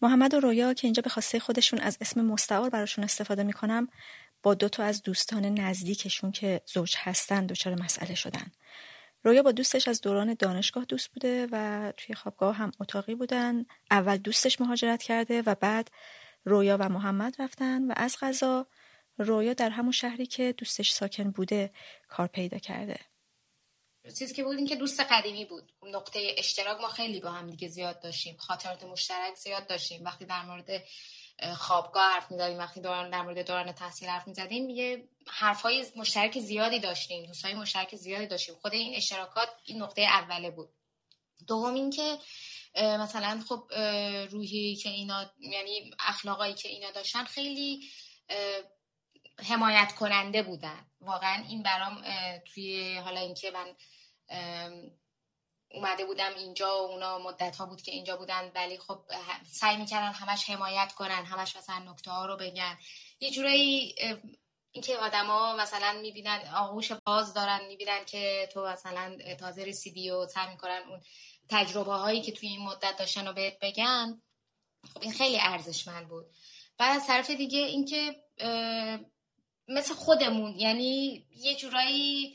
محمد و رویا که اینجا به خواسته خودشون از اسم مستعار براشون استفاده میکنم، با 2 از دوستان نزدیکشون که زوج هستن دچار مسئله شدن. رویا با دوستش از دوران دانشگاه دوست بوده و توی خوابگاه هم اتاقی بودن. اول دوستش مهاجرت کرده و بعد رویا و محمد رفتن و از قضا رویا در همون شهری که دوستش ساکن بوده کار پیدا کرده. چیزی که بود این که دوست قدیمی بود. نقطه اشتراک ما خیلی با هم دیگه زیاد داشتیم، خاطرات مشترک زیاد داشتیم. وقتی در مورد خوابگاه حرف می‌زدیم، وقتی در مورد دوران تحصیل حرف می‌زدیم، یه حرفای مشترک زیادی داشتیم، دوستای مشترک زیادی داشتیم. خود این اشتراکات این نقطه اوله بود. دوم این که مثلا خب روحی که اینا، یعنی اخلاقایی که اینا داشتن خیلی حمایت کننده بودن. واقعا این برام توی حالا اینکه من اومده بودم اینجا و اونا مدت ها بود که اینجا بودن، ولی خب سعی میکردن همش حمایت کنن، همش مثلا نکته ها رو بگن. یه جورایی اینکه آدما مثلا میبینن آغوش باز دارن، میبینن که تو مثلا تازه رسیدی و سعی میکنن اون تجربه هایی که توی این مدت داشتن رو بهت بگن. خب این خیلی ارزشمند بود. بعد از طرف دیگه اینکه مثل خودمون، یعنی یه جورایی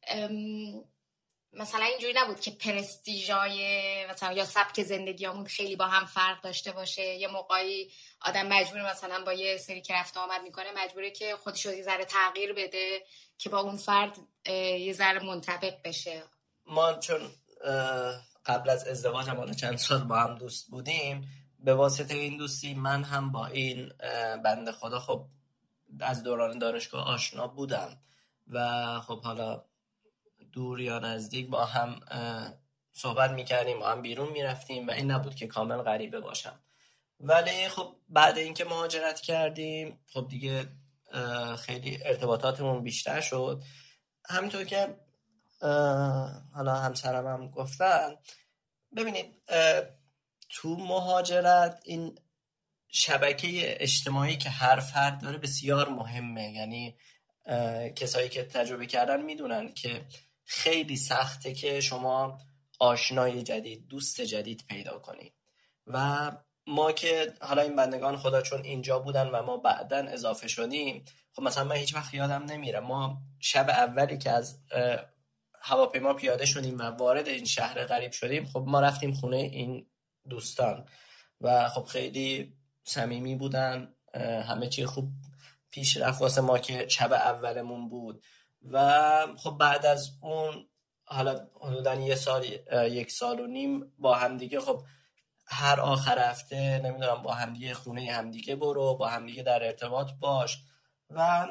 مثلا اینجوری نبود که پرستیژای مثلا یا سبک زندگیامون خیلی با هم فرق داشته باشه. یه موقعی آدم مجبور مثلا با یه سری که رفت آمد میکنه مجبوره که خودش رو یه ذره تغییر بده که با اون فرد یه ذره منطبق بشه. ما چون قبل از ازدواج هم چند سال با هم دوست بودیم، به واسطه این دوستی من هم با این بنده خدا خب از دوران دانشگاه آشنا بودم و خب حالا دور یا نزدیک با هم صحبت میکردیم، با هم بیرون میرفتیم و این نبود که کامل غریبه باشم. ولی خب بعد اینکه مهاجرت کردیم خب دیگه خیلی ارتباطاتمون بیشتر شد. همینطور که حالا همسرم هم گفتن، ببینید تو مهاجرت این شبکه اجتماعی که هر فرد داره بسیار مهمه. یعنی کسایی که تجربه کردن میدونن که خیلی سخته که شما آشنای جدید، دوست جدید پیدا کنید. و ما که حالا این بندگان خدا چون اینجا بودن و ما بعدن اضافه شدیم، خب مثلا من هیچ وقت یادم نمیره ما شب اولی که از هواپیما پیاده شدیم و وارد این شهر غریب شدیم، خب ما رفتیم خونه این دوستان و خب خیلی صمیمی بودن، همه چی خوب پیش رفت واسه ما که شب اولمون بود. و خب بعد از اون حالا حدوداً 1.5 سال با همدیگه خب هر آخر هفته نمیدونم با همدیگه خونه همدیگه برو، با همدیگه در ارتباط باش. و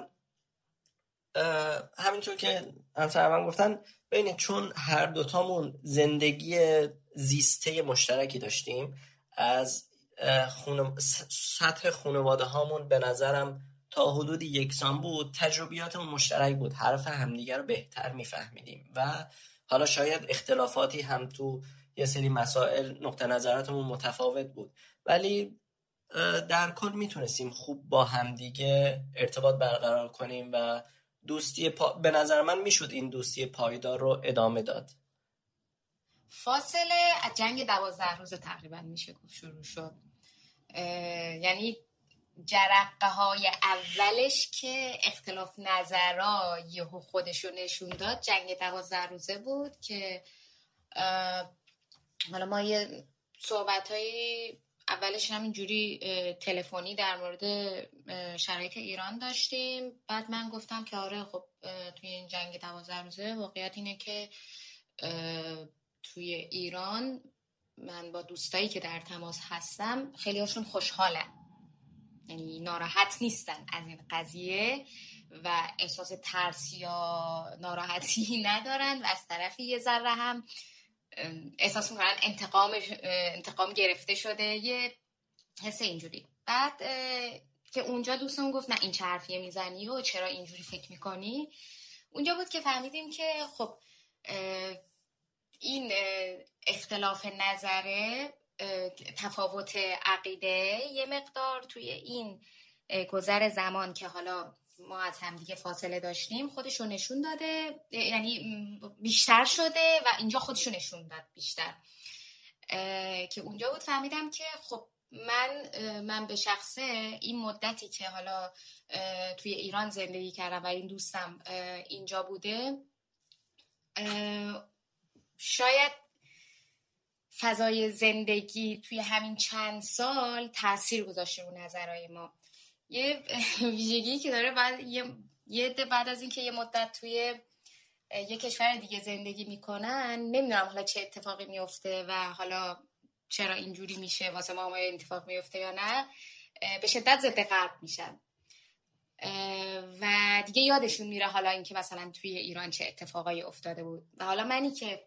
همینطور که همسرم گفتن، ببینید چون هر دوتامون زندگی زیسته مشترکی داشتیم، از سطح خانواده هامون به نظرم تا حدودی یکسان بود، تجربیاتمون مشترک بود، حرف همدیگر رو بهتر میفهمیدیم و حالا شاید اختلافاتی هم تو یه سری مسائل نقطه نظراتمون متفاوت بود، ولی در کل میتونستیم خوب با همدیگه ارتباط برقرار کنیم و دوستی به نظر من میشد این دوستی پایدار رو ادامه داد. فاصله از جنگ 12 روز تقریبا میشه گفت شروع شد. یعنی جرقه های اولش که اختلاف نظرها یهو خودشو نشون داد جنگ 12 روزه بود که حالا ما یه صحبت‌های اولش هم اینجوری تلفنی در مورد شرایط ایران داشتیم. بعد من گفتم که آره خب توی این جنگ 12 روزه واقعیت اینه که توی ایران من با دوستایی که در تماس هستم خیلی هاشون خوشحالن، یعنی ناراحت نیستن از این قضیه و احساس ترس یا ناراحتی ندارن و از طرفی یه ذره هم احساس میکنن انتقام گرفته شده، یه حس اینجوری. بعد که اونجا دوستم گفت نه این چه حرفیه میزنی و چرا اینجوری فکر میکنی، اونجا بود که فهمیدیم که خب این اختلاف نظره، تفاوت عقیده یه مقدار توی این گذر زمان که حالا ما از همدیگه فاصله داشتیم خودشو نشون داده، یعنی بیشتر شده و اینجا خودشو نشون داد بیشتر. که اونجا بود فهمیدم که خب من به شخصه این مدتی که حالا توی ایران زندگی کردم و این دوستم اینجا بوده، شاید فضای زندگی توی همین چند سال تأثیر گذاشته رو نظرهای ما. یه ویژگی که داره، بعد از اینکه یه مدت توی یه کشور دیگه زندگی میکنن، نمیدونم حالا چه اتفاقی میفته و حالا چرا اینجوری میشه واسه ما اتفاق میفته یا نه، به شدت ضد غرب میشن و دیگه یادشون میره حالا اینکه مثلا توی ایران چه اتفاقایی افتاده بود. و حالا منی که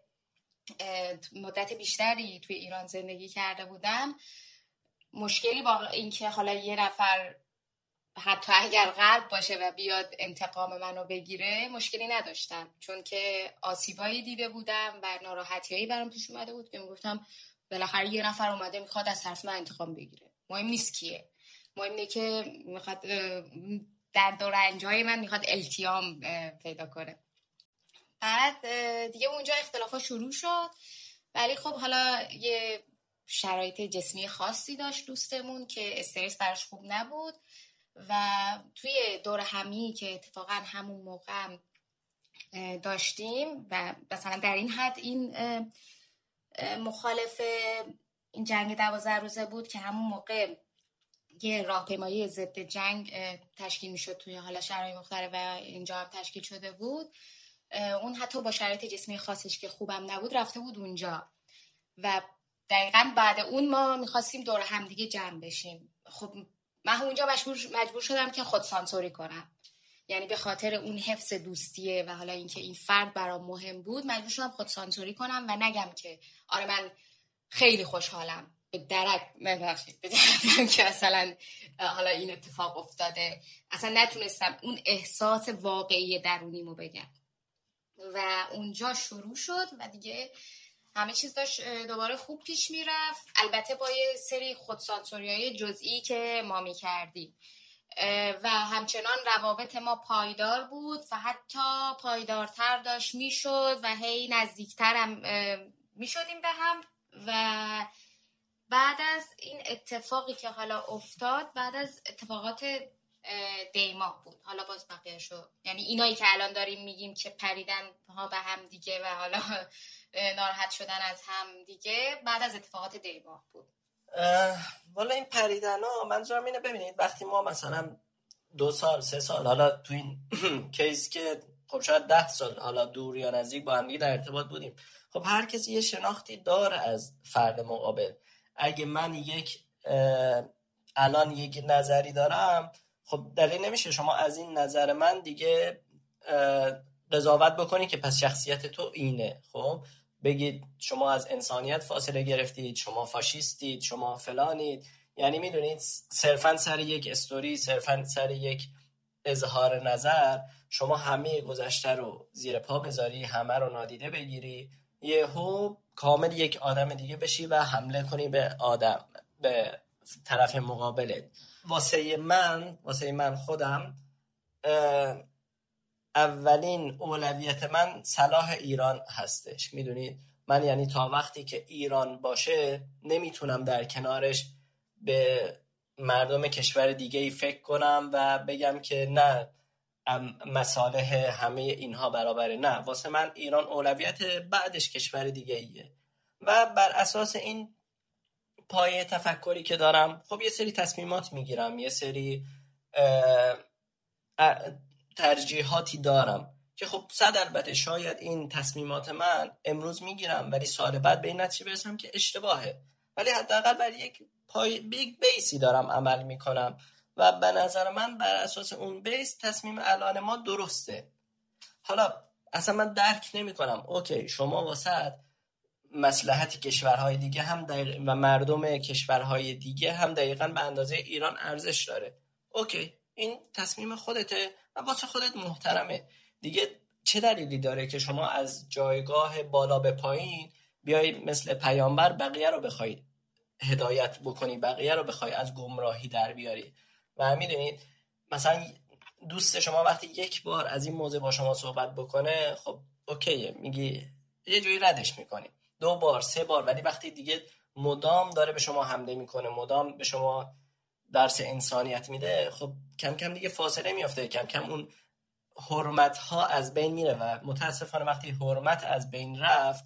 مدت بیشتری توی ایران زندگی کرده بودم، مشکلی با اینکه حالا یه نفر حتی اگر غرب باشه و بیاد انتقام منو بگیره مشکلی نداشتم، چون که آسیبایی دیده بودم و ناراحتیایی برام پیش اومده بود که میگفتم بالاخره یه نفر اومده میخواد از طرف من انتقام بگیره، مهم نیست کیه، مهم اینه که میخواد در دور رنجای من میخواد التیام پیدا کنه. بعد دیگه اونجا اختلافا شروع شد، ولی خب حالا یه شرایط جسمی خاصی داشت دوستمون که استرس براش خوب نبود و توی دور همی که اتفاقا همون موقع داشتیم و مثلا در این حد این مخالف این جنگ 12 روزه بود که همون موقع یه راهپیمایی ضد جنگ تشکیل میشد توی حالا شهرهای مختلف و اینجا هم تشکیل شده بود. اون حتی با شرایط جسمی خاصش که خوبم نبود رفته بود اونجا و دقیقاً بعد اون ما میخواستیم دور هم دیگه جمع بشیم. خب من اونجا مجبور شدم که خود سانسوری کنم، یعنی به خاطر اون حفظ دوستیه و حالا اینکه این فرد برام مهم بود مجبور شدم خود سانسوری کنم و نگم که آره من خیلی خوشحالم به درک که مثلا حالا این اتفاق افتاده. اصلا نتونستم اون احساس واقعی درونیمو بگم و اونجا شروع شد و دیگه همه چیز داشت دوباره خوب پیش میرفت، البته با یه سری خودسانسوری‌های جزئی که ما میکردیم و همچنان روابط ما پایدار بود و حتی پایدارتر داشت میشد و هی نزدیکتر هم میشدیم به هم. و بعد از این اتفاقی که حالا افتاد، بعد از اتفاقات دیما بود، حالا باز بقیه شو، یعنی اینایی که الان داریم میگیم که پریدن ها به هم دیگه و حالا ناراحت شدن از هم دیگه، بعد از اتفاقات دیما بود. والا این پریدن ها منظورم اینه، ببینید وقتی ما مثلا 2 سال 3 سال حالا تو این کیس که خب شاید 10 سال حالا دور یا نزدیک با هم دیگه در ارتباط بودیم، خب هر کسی یه شناختی داره از فرد مقابل. اگه من الان یک نظری دارم، خب دلیل نمیشه شما از این نظر من دیگه قضاوت بکنی که پس شخصیت تو اینه، خب بگید شما از انسانیت فاصله گرفتید، شما فاشیستید، شما فلانید. یعنی میدونید صرفا سر یک استوری، صرفا سر یک اظهار نظر شما همه گذشته رو زیر پا بذاری، همه رو نادیده بگیری، یهو کامل یک آدم دیگه بشی و حمله کنی به طرف مقابلت. واسه من خودم اولین اولویت من صلاح ایران هستش. میدونید من یعنی تا وقتی که ایران باشه نمیتونم در کنارش به مردم کشور دیگه ای فکر کنم و بگم که نه مصالح همه اینها برابره. نه، واسه من ایران اولویت، بعدش کشور دیگه ایه. و بر اساس این پایه تفکری که دارم خب یه سری تصمیمات میگیرم، یه سری ترجیحاتی دارم که خب البته شاید این تصمیمات من امروز میگیرم ولی سال بعد به این نتیجه برسم که اشتباهه، ولی حداقل بر یک بیسی دارم عمل میکنم و به نظر من بر اساس اون بیس تصمیم الان ما درسته. حالا اصلا من درک نمیکنم اوکی شما واسه مصلحت کشورهای دیگه هم و مردم کشورهای دیگه هم دقیقاً به اندازه ایران ارزش داره، اوکی این تصمیم خودته و واسه خودت محترمه دیگه. چه دلیلی داره که شما از جایگاه بالا به پایین بیای مثل پیامبر بقیه رو بخوای هدایت بکنی، بقیه رو بخوای از گمراهی در بیاری؟ و میدونید مثلا دوست شما وقتی یک بار از این موضوع با شما صحبت بکنه خب اوکیه، میگی یه جوری ردش میکنی، 2 بار 3 بار، ولی وقتی دیگه مدام داره به شما حمله میکنه، مدام به شما درس انسانیت میده، خب کم کم دیگه فاصله میفته، کم کم اون حرمت ها از بین میره و متاسفانه وقتی حرمت از بین رفت،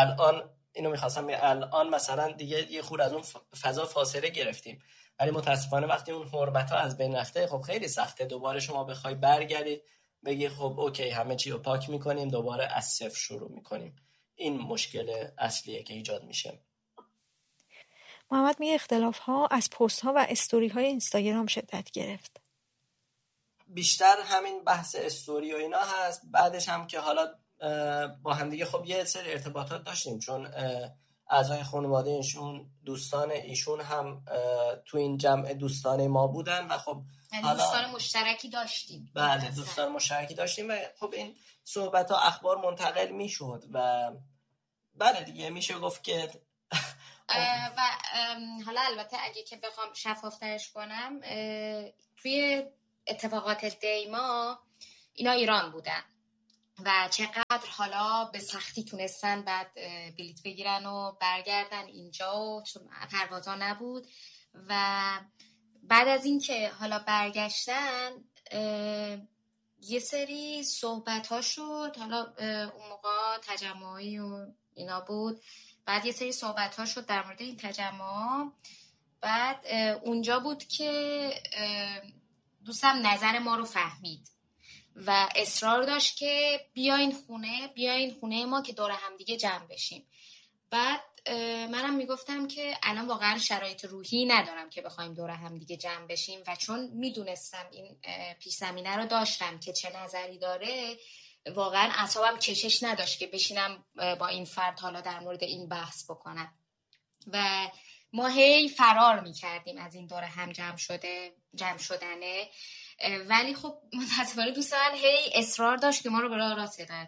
الان مثلا دیگه یه خور از اون فضا فاصله گرفتیم، ولی متاسفانه وقتی اون حرمت ها از بین رفته، خب خیلی سخته دوباره شما بخوای برگردی بگی خب اوکی همه چی رو پاک میکنیم، دوباره از صفر شروع میکنیم. این مشکل اصلیه که ایجاد میشه. محمد میگه اختلاف ها از پست ها و استوری های اینستاگرام شدت گرفت. بیشتر همین بحث استوری و اینا هست. بعدش هم که حالا با هم دیگه خب یه سری ارتباطات داشتیم، چون اعضای خانواده ایشون، دوستان ایشون هم تو این جمع دوستان ما بودن و خب دوستان مشترکی داشتیم. بله دوستان مشترکی داشتیم و خب این صحبت ها اخبار منتقل میشد و بله دیگه میشه گفت که و حالا البته اگه که بخوام شفافترش کنم، توی اتفاقات دیما اینا ایران بودن و چقدر حالا به سختی تونستن بعد بلیت بگیرن و برگردن اینجا و چون پروازا نبود و بعد از این که حالا برگشتن یه سری صحبت ها شد. حالا اون موقع تجمعی و اینا بود، بعد یه سری صحبت ها شد در مورد این تجمع. بعد اونجا بود که دوستم نظر ما رو فهمید و اصرار داشت که بیاین خونه ما که دور هم دیگه جمع بشیم. بعد منم میگفتم که الان واقعا شرایط روحی ندارم که بخوایم دور هم دیگه جمع بشیم و چون میدونستم این پیش زمینه رو داشتم که چه نظری داره، واقعا اعصابم کشش نداشت که بشینم با این فرد حالا در مورد این بحث بکنم و ما هی فرار میکردیم از این دور هم جمع شدنه. ولی خب متاسفانه دوست من هی اصرار داشت که ما رو به راه راست هدایت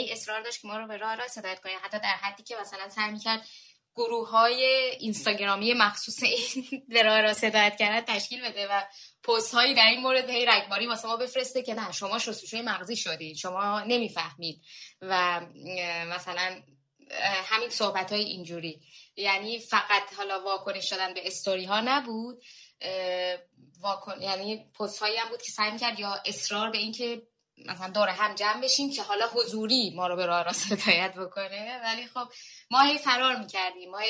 کنه، حتی در حدی که مثلا سعی میکرد گروه‌های اینستاگرامی مخصوص این به راه راست هدایت کردن تشکیل بده و پست هایی در این مورد هی رگباری واسه ما بفرسته که نه شما شستشوی مغزی شدید، شما نمیفهمید و مثلا همین صحبت های اینجوری. یعنی فقط حالا واکنش دادن به استوری ها نبود، یعنی پست هایی هم بود که سعی میکرد یا اصرار به این که مثلا دور هم جمع بشیم که حالا حضوری ما رو به راه راست هدایت بکنه، ولی خب ما هی فرار میکردیم، ما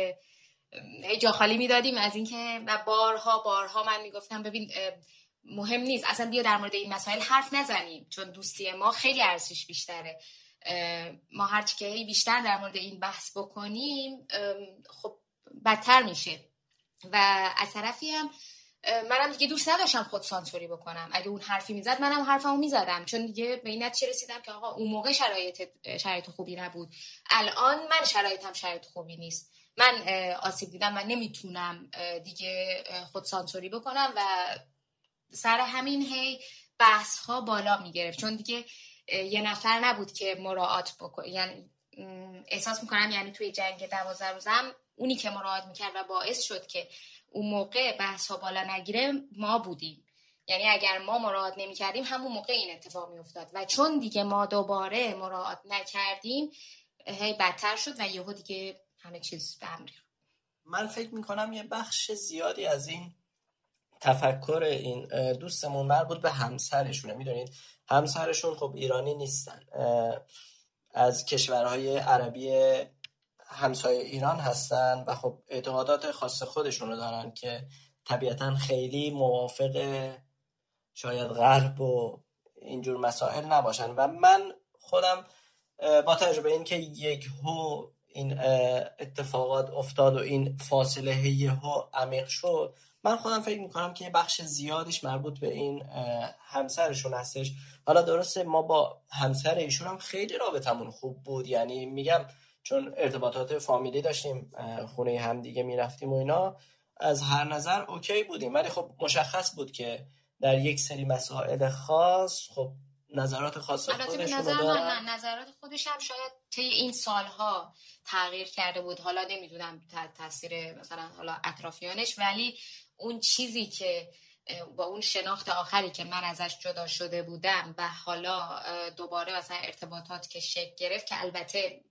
هی جا خالی میدادیم از این که و بارها من میگفتم ببین مهم نیست اصلا بیا در مورد این مسائل حرف نزنیم، چون دوستی ما خیلی ارزش بیشتره، ما هرچی که بیشتر در مورد این بحث بکنیم خب بدتر میشه. و از طرفی هم منم دیگه دوست نداشتم خود سانسوری بکنم، اگه اون حرفی میزد منم حرفمو میزدم، چون دیگه به این نتیجه رسیدم که آقا اون موقع شرایط خوبی نبود، الان من شرایطم شرایط خوبی نیست، من آسیب دیدم و نمیتونم دیگه خود سانسوری بکنم و سر همین هی بحث ها بالا میگرفت، چون دیگه یه نفر نبود که مراعات بکنه. یعنی احساس میکنم یعنی توی جنگ 12 روزم اونی که مراعات میکرد و باعث شد که اون موقع بحث ها بالا نگیره ما بودیم. یعنی اگر ما مراعات نمیکردیم همون موقع این اتفاق میافتاد و چون دیگه ما دوباره مراعات نکردیم هی بدتر شد و یهو دیگه همه چیز به هم ریخت. من فکر میکنم یه بخش زیادی از این تفکر این دوستمون مربوط به همسرشونه. میدونید همسرشون خب ایرانی نیستن، از کشورهای عربی همسایه ایران هستن و خب اعتقادات خاص خودشونو دارن که طبیعتاً خیلی موافق شاید غرب و اینجور مسائل نباشن و من خودم با تجربه این که یکهو این اتفاقات افتاد و این فاصله یهو عمیق شد، من خودم فکر میکنم که یه بخش زیادیش مربوط به این همسرشون هستش. حالا درسته ما با همسر ایشون هم خیلی رابطمون خوب بود، یعنی میگم چون ارتباطات فامیلی داشتیم، خونه هم دیگه میرفتیم و اینا، از هر نظر اوکی بودیم، ولی خب مشخص بود که در یک سری مسائل خاص خب نظرات خاص خودشون دارن. نظرات خودش هم شاید طی این سالها تغییر کرده بود، حالا نمیدونم تاثیر مثلا حالا اطرافیانش، ولی اون چیزی که با اون شناخت آخری که من ازش جدا شده بودم و حالا دوباره مثلا ارتباطات که شکل گرفت، که البته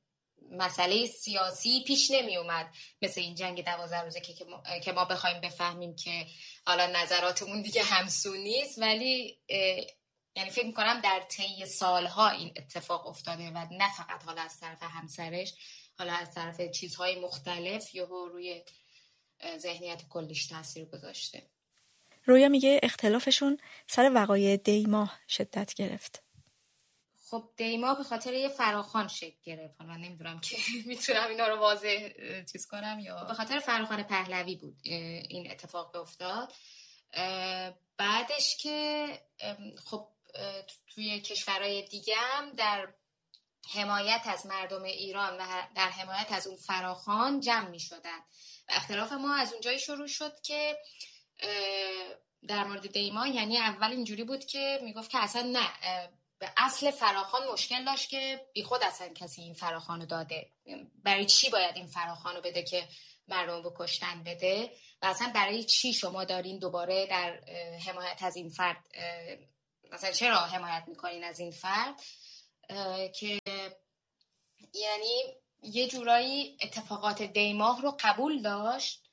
مسئله سیاسی پیش نمی اومد مثل این جنگ 12 روزه که ما بخوایم بفهمیم که حالا نظراتمون دیگه همسو نیست، ولی یعنی فکر میکنم در طی سالها این اتفاق افتاده و نه فقط حالا از طرف همسرش، حالا از طرف چیزهای مختلف یهو روی ذهنیت کلیش تاثیر گذاشته. رویا میگه اختلافشون سر وقایع دیماه شدت گرفت. خب دیماه به خاطر یه فراخوان شکل گرفت. من نمیدونم که میتونم اینا رو واضح چیز کنم یا به خاطر فراخوان پهلوی بود این اتفاق افتاد. بعدش که خب توی کشورهای دیگه هم در حمایت از مردم ایران و در حمایت از اون فراخوان جمع می شدن و اختلاف ما از اونجایی شروع شد که در مورد دیما یعنی اول اینجوری بود که میگفت که اصلا نه، به اصل فراخوان مشکل داشت که بی خود اصلا کسی این فراخوانو داده، برای چی باید این فراخوانو بده که مردم رو کشتن بده و اصلا برای چی شما دارین دوباره در حمایت از این فرد، مثلا چرا حمایت میکنین از این فرد، که یعنی یه جورایی اتفاقات دیماه رو قبول داشت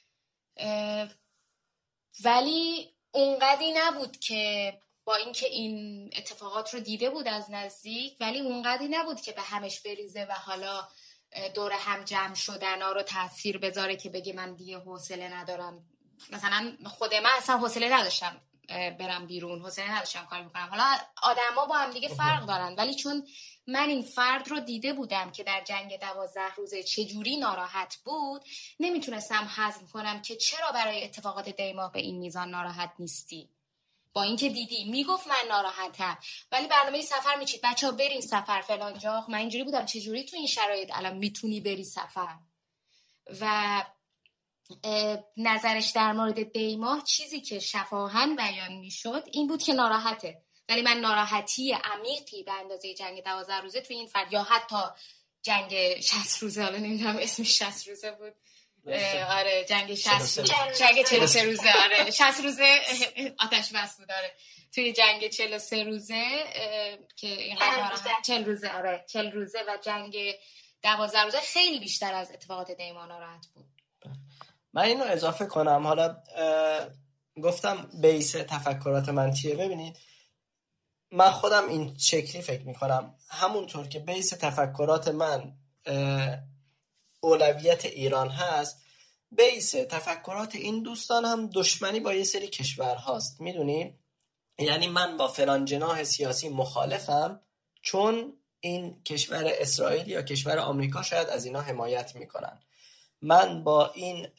ولی اونقدی نبود که با اینکه این اتفاقات رو دیده بود از نزدیک، ولی اونقدی نبود که به همش بریزه و حالا دور هم جمع شدن رو تاثیر بذاره که بگه من دیگه حوصله ندارم. مثلا خود من اصلا حوصله نداشتم برم بیرون، حوصله نداشتم کار بکنم. حالا آدما با هم دیگه فرق دارن، ولی چون من این فرد رو دیده بودم که در جنگ 12 روزه چجوری ناراحت بود، نمیتونستم هضم کنم که چرا برای اتفاقات دیماه به این میزان ناراحت نیستی. با اینکه دیدی میگفت من ناراحتم ولی برنامه سفر میچید، بچه‌ها بریم سفر فلان جا. من اینجوری بودم چجوری تو این شرایط الان میتونی بری سفر؟ و نظرش در مورد دیماه چیزی که شفاهن بیان میشد این بود که ناراحته، ولی من ناراحتی عمیقی به اندازه جنگ 12 روزه تو این فرد یا حتی جنگ 60 روزه، حالا نمیدونم اسمش 60 روزه بود، آره جنگ 60 جنگ 43 روزه، آره 60 روزه آتش بس بود، آره توی جنگ 43 روزه که اینقدر ناراحت 40 روزه، آره 40 روزه و جنگ 12 روزه خیلی بیشتر از اتفاقات دیما ناراحت بود. من اینو اضافه کنم، حالا گفتم بیس تفکرات من چیه. ببینید من خودم این شکلی فکر میکنم، همونطور که بیس تفکرات من اولویت ایران هست، بیس تفکرات این دوستان هم دشمنی با یه سری کشور هاست. میدونید یعنی من با فلان جناح سیاسی مخالفم چون این کشور اسرائیل یا کشور آمریکا شاید از اینا حمایت میکنن. من با این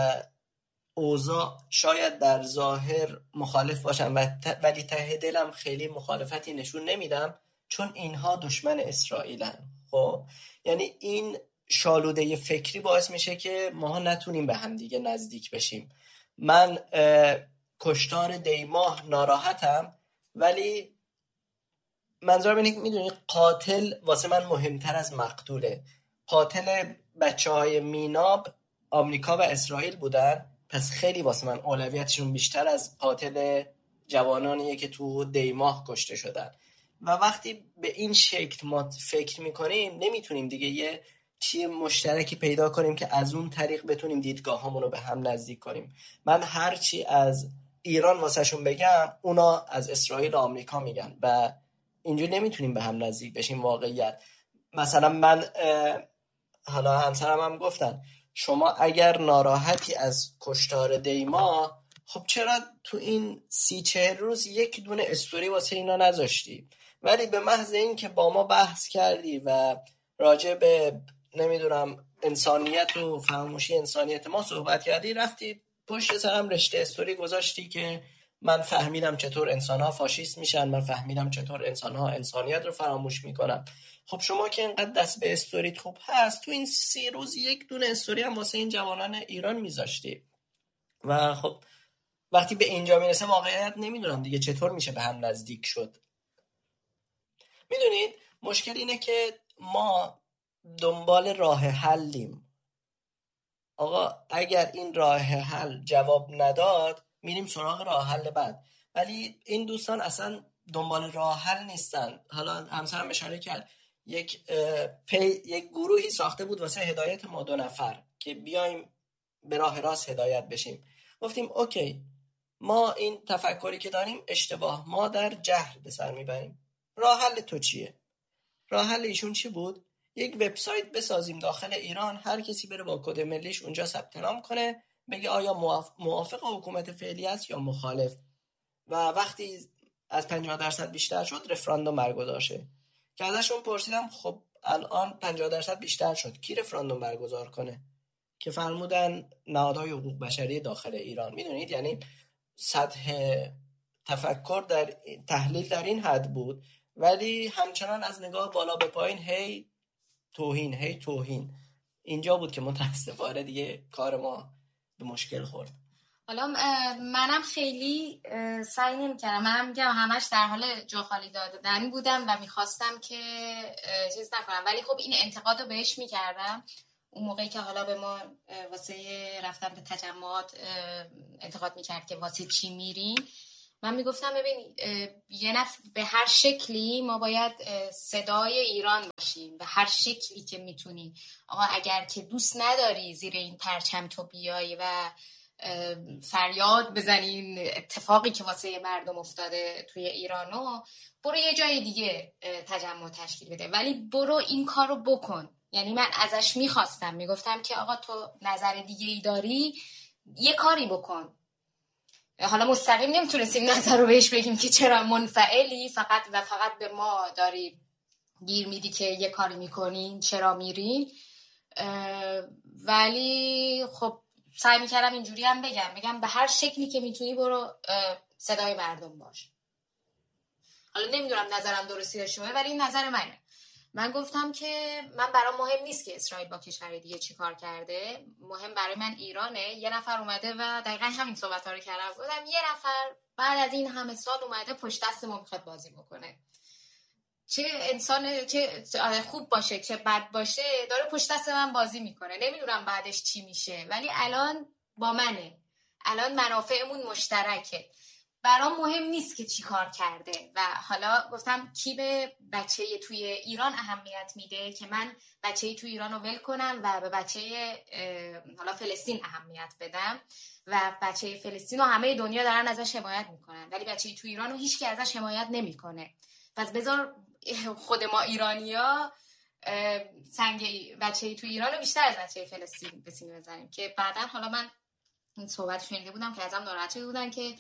اوضاع شاید در ظاهر مخالف باشم ولی ته دلم خیلی مخالفتی نشون نمیدم چون اینها دشمن اسرائیلن. خب یعنی این شالوده فکری باعث میشه که ما نتونیم به هم دیگه نزدیک بشیم. من کشتار دیماه ناراحتم ولی منظورم اینه که میدونی قاتل واسه من مهمتر از مقتوله. قاتل بچه‌های میناب آمریکا و اسرائیل بودن، پس خیلی واسه من اولویتشون بیشتر از قاتل جوانانیه که تو دیماه کشته شدن. و وقتی به این شکل ما فکر میکنیم نمیتونیم دیگه یه چیه مشترکی پیدا کنیم که از اون طریق بتونیم دیدگاهامون رو به هم نزدیک کنیم. من هرچی از ایران واسه شون بگم اونا از اسرائیل و آمریکا میگن و اینجوری نمیتونیم به هم نزدیک بشیم. واقعیت مثلا من حالا همسرم هم گفتن شما اگر ناراحتی از کشتار دیما، خب چرا تو این 30-40 روز یک دونه استوری واسه اینا نذاشتی؟ ولی به محض این که با ما بحث کردی و راجع به نمیدونم انسانیت و فراموشی انسانیت ما صحبت کردی، رفتی پشت سرم رشته استوری گذاشتی که من فهمیدم چطور انسان‌ها فاشیست میشن، من فهمیدم چطور انسان‌ها انسانیت رو فراموش میکنن. خب شما که اینقدر دست به استوریت خوب هست تو این 30 روز یک دونه استوری هم واسه این جوانان ایران میذاشتی. و خب وقتی به اینجا میرسه واقعیت نمیدونم دیگه چطور میشه به هم نزدیک شد. میدونید مشکل اینه که ما دنبال راه حلیم. آقا اگر این راه حل جواب نداد میریم سراغ راه حل بعد، ولی این دوستان اصلا دنبال راه حل نیستن. حالا همسرم اشاره کرد یک گروهی ساخته بود واسه هدایت ما 2 نفر که بیایم به راه راست هدایت بشیم. گفتیم اوکی، ما این تفکری که داریم اشتباه، ما در جهل به سر میبریم. راه حل تو چیه؟ راه حل ایشون چی بود؟ یک وبسایت بسازیم داخل ایران، هر کسی بره با کد ملیش اونجا ثبت نام کنه، بگه آیا موافق حکومت فعلی است یا مخالف، و وقتی از 50% بیشتر شد رفراندوم برگزار شه. که ازشون پرسیدم خب الان 50% بیشتر شد، کی رفراندوم برگزار کنه؟ که فرمودن نهادهای حقوق بشری داخل ایران. میدونید یعنی سطح تفکر در تحلیل در این حد بود، ولی همچنان از نگاه بالا به پایین هی توهین. اینجا بود که متاسفانه دیگه کار ما به مشکل خورد. حالا منم خیلی سعی نمی‌کردم، منم میگم همش در حال جا خالی دادن بودم و میخواستم که چیز نکنم، ولی خب این انتقاد رو بهش میکردم اون موقعی که حالا به ما واسه رفتن به تجمعات انتقاد میکرد که واسه چی میرین. من میگفتم ببین به هر شکلی ما باید صدای ایران باشیم، به هر شکلی که میتونی. آقا اگر که دوست نداری زیر این پرچم تو بیای و فریاد بزنین اتفاقی که واسه مردم افتاده توی ایرانو، برو یه جای دیگه تجمع تشکیل بده، ولی برو این کارو بکن. یعنی من ازش میگفتم که آقا تو نظر دیگه ای داری یه کاری بکن. حالا مستقیم نمیتونستیم نظر رو بهش بگیم که چرا منفعلی، فقط به ما داری گیر میدی که یه کاری میکنین، چرا میرین. ولی خب سعی میکردم اینجوری هم بگم به هر شکلی که میتونی برو صدای مردم باش. حالا نمیدونم نظرم درستی داشته ولی این نظر منه. من گفتم که من برام مهم نیست که اسرائیل با کشور دیگه چی کار کرده، مهم برای من ایرانه. یه نفر اومده و دقیقا همین صحبت‌ها رو کردم، گفتم یه نفر بعد از این همه سال اومده پشت دست ما میخواد بازی بکنه. چه انسان چه خوب باشه چه بد باشه داره پشت دست من بازی میکنه. نمیدونم بعدش چی میشه، ولی الان با منه، الان منافعمون مشترکه. برام مهم نیست که چی کار کرده. و حالا گفتم کی به بچه توی ایران اهمیت میده که من بچه توی ایران رو ول کنم و به بچه حالا فلسطین اهمیت بدم و بچه فلسطین رو همه دنیا دارن ازش حمایت میکنن، ولی بچه توی ایران رو هیچ کی ازش حمایت نمیکنه. پس بذار خود ما ایرانیا سنگ بچه توی ایران رو بیشتر از بچه فلسطین به سینه بزنیم. که بعدن حالا من این صحبت شنیده بودم که ازم ناراحت شده بودن که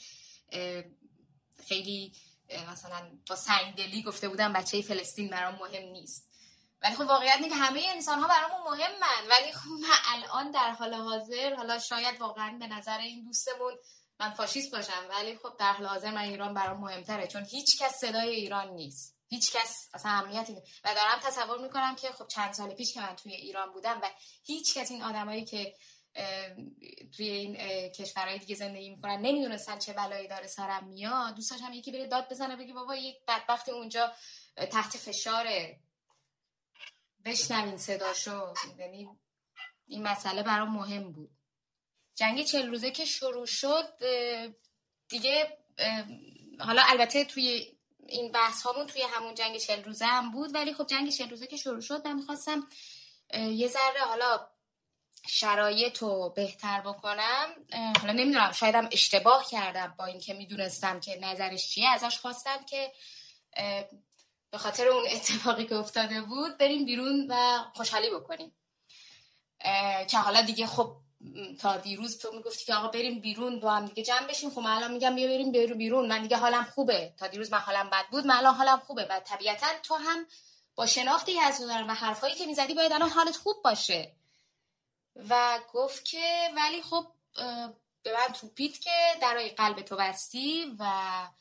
خیلی مثلا با سنگدلی گفته بودم بچه فلسطین برام مهم نیست، ولی خب واقعیت اینه که همه انسان ها برامون مهمن. ولی خب من الان در حال حاضر، حالا شاید واقعا به نظر این دوستمون من فاشیست باشم، ولی خب در حال حاضر من ایران برام مهمتره، چون هیچ کس صدای ایران نیست، هیچ کس اصلا اهمیتی نیست. و دارم تصور میکنم که خب چند سال پیش که من توی ایران بودم و هیچ کس این آدمایی که توی این کشورهای دیگه زندگی میکنن نمیدونستن چه بلایی داره سرم میاد، دوست داشتم یکی بره داد بزنه بگه بابا یک بدبخت اونجا تحت فشاره، بشنوین صداشو. یعنی این مسئله برام مهم بود. جنگ 40 روزه که شروع شد دیگه، حالا البته توی این بحث هامون توی همون جنگ 40 روزه هم بود، ولی خب جنگ 40 روزه که شروع شد من میخواستم یه ذره حالا شرایط رو بهتر بکنم. حالا نمیدونم شایدم اشتباه کردم، با این که میدونستم که نظرش چیه ازش خواستم که به خاطر اون اتفاقی که افتاده بود بریم بیرون و خوشحالی بکنیم. که حالا دیگه خب تا دیروز تو میگفتی که آقا بریم بیرون با هم دیگه جمع بشیم، خب من الان میگم بیا بریم بیرون، من دیگه حالم خوبه. تا دیروز من حالم بد بود، من الان حالم خوبه. و طبیعتا تو هم با شناختی از اون و حرفایی که میزدی باید الان حالت خوب باشه. و گفت که ولی خب به من توپید که درای قلب تو بستی و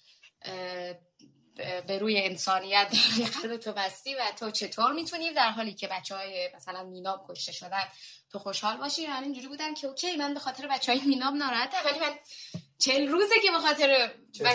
به روی انسانیت درای قلب تو بستی و تو چطور میتونی در حالی که بچهای مثلا میناب کشته شدن تو خوشحال باشی. من اینجوری بودم که اوکی من به خاطر بچهای میناب ناراحتم، ولی من 40 روزه که به خاطر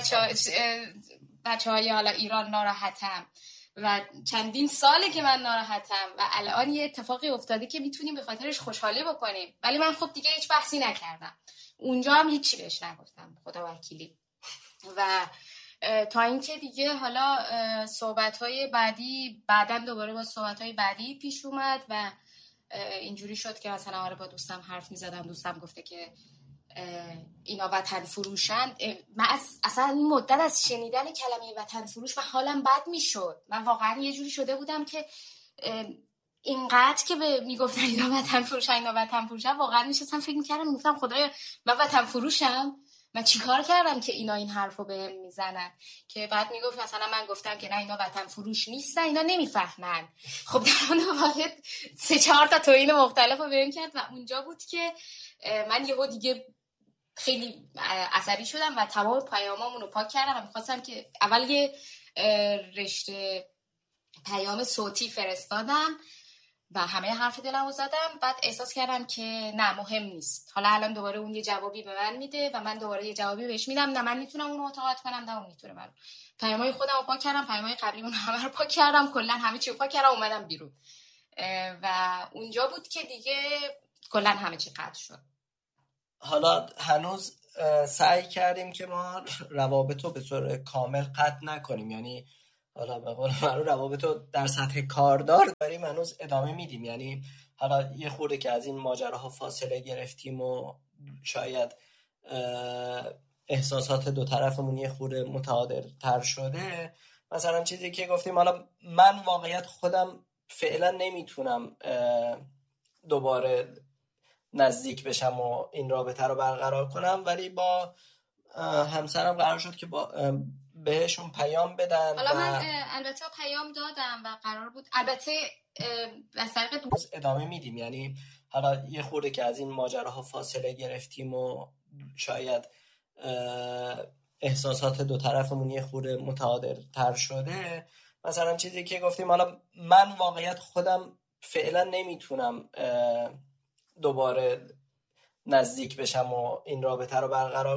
بچهای حالا ایران ناراحتم و چندین ساله که من ناراحتم و الان یه اتفاقی افتاده که میتونیم به خاطرش خوشحالی بکنیم. ولی من خب دیگه هیچ بحثی نکردم، اونجا هم هیچی بهش نگفتم، خدا وکیلی. و تا اینکه دیگه حالا صحبت‌های بعدی بعداً دوباره با صحبت‌های بعدی پیش اومد و اینجوری شد که مثلا آره با دوستم حرف می‌زدم، دوستم گفته که اینا وطن فروشن. من اصلا این مدت از شنیدن کلمه وطن فروش و حالم بد میشد. من واقعا یه جوری شده بودم که اینقدر که میگفتن اینا وطن فروشن واقعا میشستم فکر میکردم، میگفتم خدایا من وطن فروشم، من چیکار کردم که اینا این حرفو بهم میزنن؟ که بعد میگفت مثلا من گفتم که نه اینا وطن فروش نیستن، اینا نمیفهمن. خب در اون واقع 3-4 تا توهین مختلفو بهم کرد و اونجا بود که من یهو دیگه خیلی عصبی شدم و تمام پیامامون رو پاک کردم و میخواستم که اول یه رشته پیام صوتی فرستادم و همه حرف دلمو زدم. بعد احساس کردم که نه مهم نیست، حالا الان دوباره اون یه جوابی به من میده و من دوباره یه جوابی بهش میدم، نه من میتونم اون رو متقاعد کنم نه اون میتونه من. پیامای خودم رو پاک کردم، پیامای قبلیمون همه رو پاک کردم، کلا همه چی رو پاک کردم، اومدم بیرون و اونجا بود که دیگه کلا همه چی قطع شد. حالا هنوز سعی کردیم که ما روابط رو به طور کامل قطع نکنیم، یعنی حالا به قول معروف روابط رو در سطح کاردار داریم هنوز ادامه میدیم. یعنی حالا یه خورده که از این ماجراها فاصله گرفتیم و شاید احساسات دو طرفمون یه خورده متعادل تر شده، مثلا چیزی که گفتیم حالا من واقعیت خودم فعلا نمیتونم دوباره نزدیک بشم و این رابطه رو برقرار کنم، ولی با همسرم قرار شد که بهشون پیام بدم. حالا من البته پیام دادم و قرار بود البته ادامه میدیم. یعنی حالا یه خورده که از این ماجراها فاصله گرفتیم و شاید احساسات دو طرفمون یه خورده متعادل تر شده، مثلا چیزی که گفتیم حالا من واقعیت خودم فعلا نمیتونم دوباره نزدیک بشم و این رابطه رو برقرار